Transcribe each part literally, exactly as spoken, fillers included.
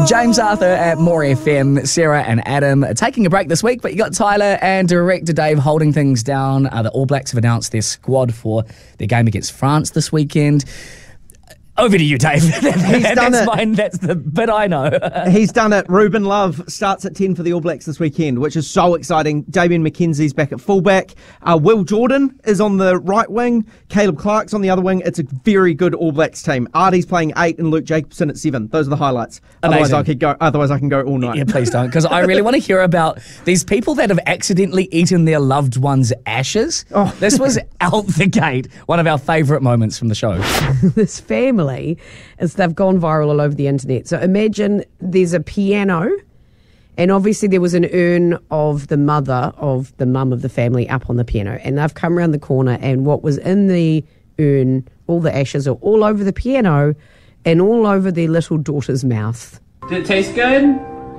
James Arthur at More F M. Sarah and Adam are taking a break this week, but you got Tyler and director Dave holding things down. Uh, the All Blacks have announced their squad for their game against France this weekend. Over to you, Dave. He's done that's it. Mine, that's the bit I know. He's done it. Ruben Love starts at ten for the All Blacks this weekend, which is so exciting. Damien McKenzie's back at fullback. Uh, Will Jordan is on the right wing. Caleb Clark's on the other wing. It's a very good All Blacks team. Artie's playing eight and Luke Jacobson at seven. Those are the highlights. Otherwise, Amazing. I could go. Otherwise, I can go all night. Yeah, please don't, because I really want to hear about these people that have accidentally eaten their loved one's ashes. Oh. This was out the gate one of our favourite moments from the show. This family is they've gone viral all over the internet. So imagine there's a piano, and obviously there was an urn of the mother of the mum of the family up on the piano, and they've come around the corner, and what was in the urn, all the ashes are all over the piano and all over their little daughter's mouth. Did it taste good?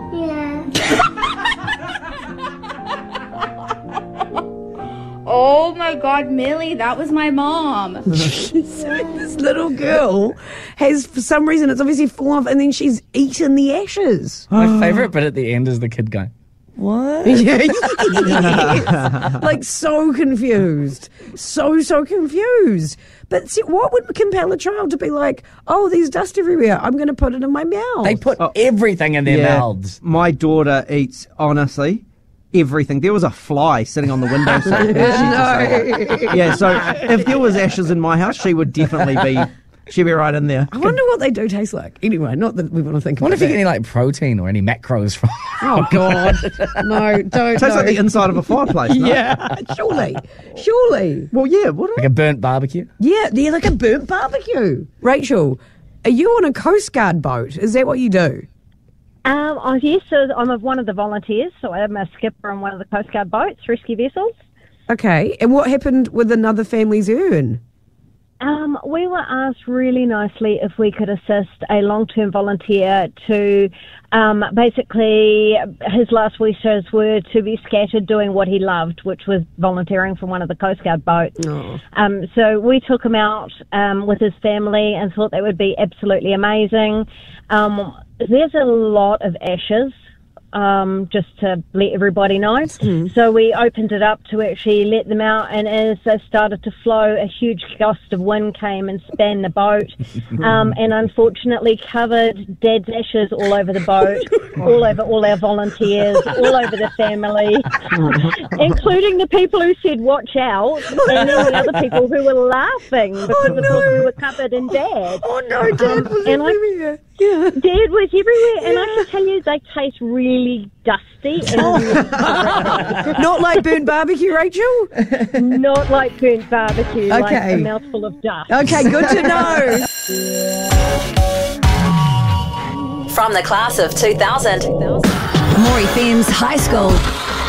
Oh my God, Millie, that was my mom. So this little girl has, for some reason, it's obviously fallen off, and then she's eaten the ashes. My favourite bit at the end is the kid going, what? Yeah, yes. Like so confused. So, so confused. But see, what would compel a child to be like, oh, there's dust everywhere, I'm going to put it in my mouth? They put Oh. everything in their Yeah. mouths. My daughter eats, honestly, everything. There was a fly sitting on the windowsill. and she just ate it. Yeah, so if there was ashes in my house, she would definitely be, she'd be right in there. I wonder what they do taste like. Anyway, not that we want to think I wonder about if you get that. any like protein or any macros from Oh, God. No, don't. Tastes no. like the inside of a fireplace. No? Yeah, surely. Surely. Well, yeah. What? like a burnt barbecue. Yeah, they're like a burnt barbecue. Rachel, are you on a Coast Guard boat? Is that what you do? Um, oh, yes, so I'm a, one of the volunteers, so I'm a skipper on one of the Coast Guard boats, rescue vessels. Okay, and what happened with another family's urn? Um, we were asked really nicely if we could assist a long-term volunteer to, um, basically, his last wishes were to be scattered doing what he loved, which was volunteering for one of the Coast Guard boats. Oh. Um, so we took him out um, with his family and thought that would be absolutely amazing. Um, there's a lot of ashes. Um, just to let everybody know. Mm. So we opened it up to actually let them out, and as they started to flow, a huge gust of wind came and span the boat, um, and unfortunately covered Dad's ashes all over the boat, all over all our volunteers, all over the family, including the people who said watch out, and then the other people who were laughing because Oh, of no. course we were covered in Dad. Oh no, Dad was and I- everywhere. Yeah. Dad was everywhere, and I can tell you they taste really dusty and really Not like burnt barbecue, Rachel? not like burnt barbecue, like Okay. a mouthful of dust. Okay, good to know. From the class of two thousand, More F M's High School